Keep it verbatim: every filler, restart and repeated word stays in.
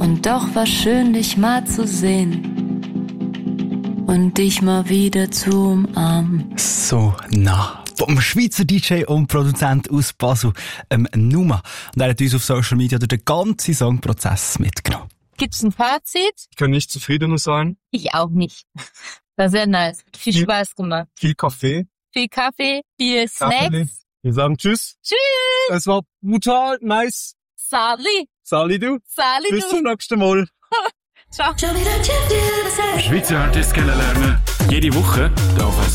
Und doch war schön, dich mal zu sehen und dich mal wieder zu umarmen. So nah. Vom Schweizer D J und Produzent aus Basel, ähm, Numa. Und er hat uns auf Social Media durch den ganzen Songprozess mitgenommen. Gibt's ein Fazit? Ich kann nicht zufriedener sein. Ich auch nicht. War sehr nice. Viel Viel- Spaß gemacht. Viel Kaffee. Viel Kaffee, viel Kaffee. Snacks. Wir sagen Tschüss. Tschüss. Es war brutal nice. Sali. Sali du. Sali Bis du. zum nächsten Mal. Ciao. Schweizer Artists kennenlernen. Jede Woche hier auf